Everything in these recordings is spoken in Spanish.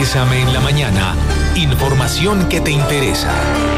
Bésame en la mañana. Información que te interesa.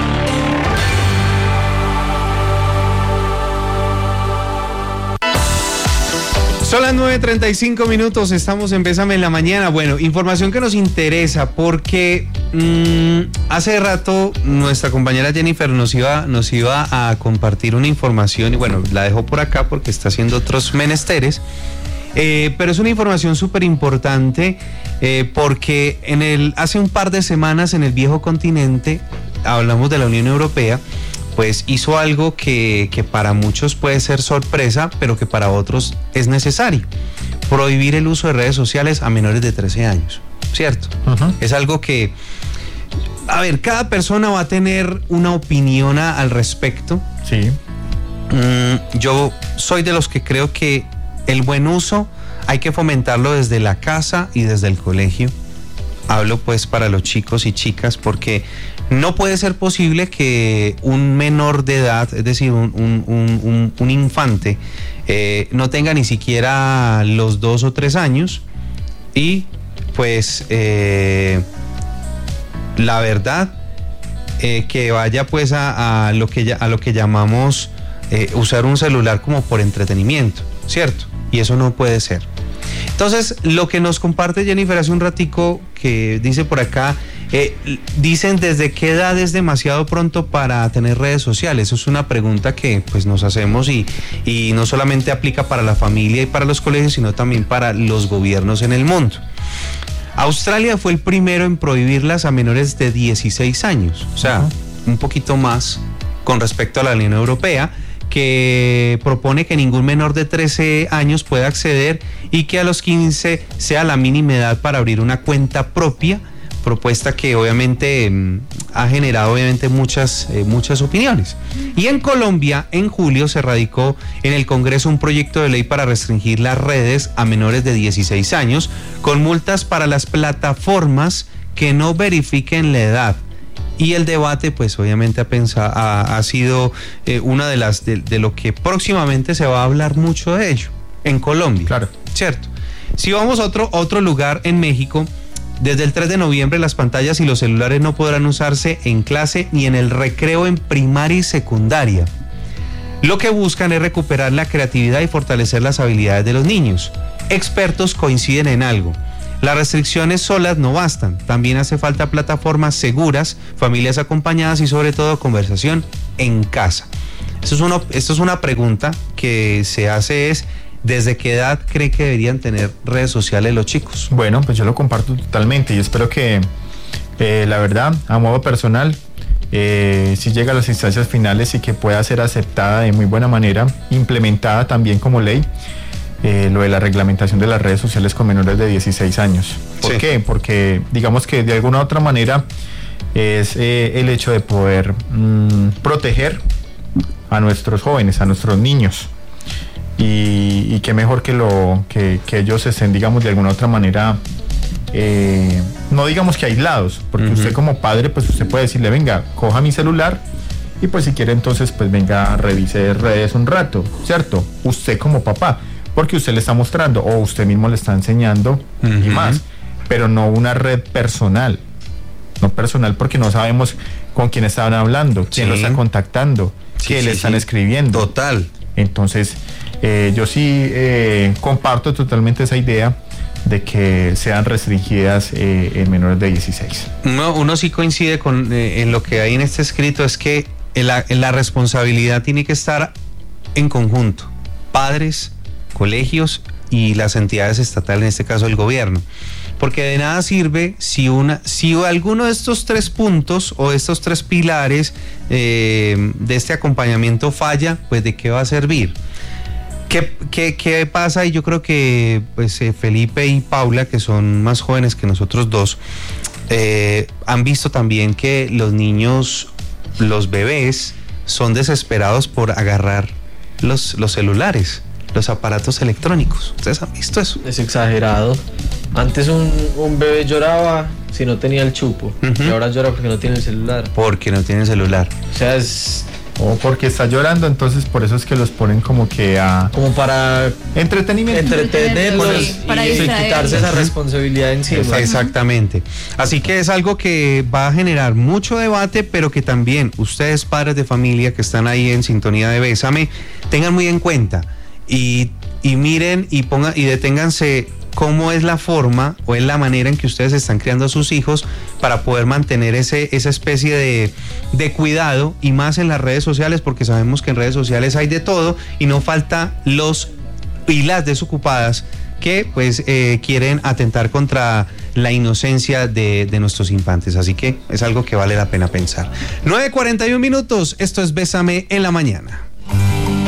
Son las 9:35 minutos, estamos en Bésame en la mañana. Bueno, información que nos interesa porque hace rato nuestra compañera Jennifer nos iba a compartir una información y bueno, la dejó por acá porque está haciendo otros menesteres. Pero es una información súper importante porque hace un par de semanas en el viejo continente, hablamos de la Unión Europea, pues hizo algo que para muchos puede ser sorpresa, pero que para otros es necesario. Prohibir el uso de redes sociales a menores de 13 años, ¿cierto? Uh-huh. Es algo que, a ver, cada persona va a tener una opinión al respecto. Sí. Yo soy de los que creo que el buen uso hay que fomentarlo desde la casa y desde el colegio. Hablo pues para los chicos y chicas porque no puede ser posible que un menor de edad, es decir, un infante, no tenga ni siquiera los 2 o 3 años y pues la verdad que vaya pues a lo que llamamos usar un celular como por entretenimiento, ¿cierto? Y eso no puede ser. Entonces, lo que nos comparte Jennifer hace un ratico, que dice por acá, dicen desde qué edad es demasiado pronto para tener redes sociales. Eso es una pregunta que pues nos hacemos y no solamente aplica para la familia y para los colegios, sino también para los gobiernos en el mundo. Australia fue el primero en prohibirlas a menores de 16 años, o sea, un poquito más con respecto a la Unión Europea, que propone que ningún menor de 13 años pueda acceder y que a los 15 sea la mínima edad para abrir una cuenta propia, propuesta que obviamente ha generado obviamente muchas opiniones. Y en Colombia, en julio, se radicó en el Congreso un proyecto de ley para restringir las redes a menores de 16 años, con multas para las plataformas que no verifiquen la edad. Y el debate, pues obviamente ha sido una de lo que próximamente se va a hablar mucho de ello, en Colombia. Claro. ¿Cierto? Si vamos a otro lugar en México, desde el 3 de noviembre las pantallas y los celulares no podrán usarse en clase ni en el recreo en primaria y secundaria. Lo que buscan es recuperar la creatividad y fortalecer las habilidades de los niños. Expertos coinciden en algo. Las restricciones solas no bastan, también hace falta plataformas seguras, familias acompañadas y sobre todo conversación en casa. Esto es una pregunta que se hace es, ¿desde qué edad cree que deberían tener redes sociales los chicos? Bueno, pues yo lo comparto totalmente y espero que la verdad, a modo personal, si llega a las instancias finales y que pueda ser aceptada de muy buena manera, implementada también como ley, lo de la reglamentación de las redes sociales con menores de 16 años. ¿Por qué? Porque digamos que de alguna u otra manera es el hecho de poder proteger a nuestros jóvenes, a nuestros niños. Y qué mejor que ellos estén, digamos, de alguna u otra manera, no digamos que aislados, porque usted como padre, pues usted puede decirle, venga, coja mi celular y pues si quiere entonces, pues venga, revise redes un rato, ¿cierto? Usted como papá, porque usted le está mostrando o usted mismo le está enseñando y más, pero no una red personal, no personal porque no sabemos con quién están hablando, quién lo está contactando, qué le están escribiendo. Total. Entonces, yo sí comparto totalmente esa idea de que sean restringidas en menores de 16. Uno sí coincide en lo que hay en este escrito, es que la responsabilidad tiene que estar en conjunto, padres, colegios y las entidades estatales, en este caso el gobierno, porque de nada sirve si alguno de estos 3 puntos o estos 3 pilares de este acompañamiento falla, pues de qué va a servir. ¿Qué pasa? Y yo creo que pues Felipe y Paula, que son más jóvenes que nosotros dos, han visto también que los niños, los bebés, son desesperados por agarrar los celulares, los aparatos electrónicos. ¿Ustedes han visto eso? Es exagerado. Antes un bebé lloraba si no tenía el chupo, y ahora llora porque no tiene el celular. Porque no tiene el celular. O sea, es o porque está llorando, entonces por eso es que los ponen como que a... Como para entretenimiento. entretenerlos para y distraerlos. quitarse esa responsabilidad encima. Exactamente. Así que es algo que va a generar mucho debate, pero que también ustedes, padres de familia que están ahí en sintonía de Bésame, tengan muy en cuenta y miren y pongan y deténganse cómo es la forma o es la manera en que ustedes están criando a sus hijos para poder mantener esa especie de cuidado, y más en las redes sociales, porque sabemos que en redes sociales hay de todo y no falta los y las desocupadas que pues quieren atentar contra la inocencia de nuestros infantes. Así que es algo que vale la pena pensar. 9:41 minutos, esto es Bésame en la mañana.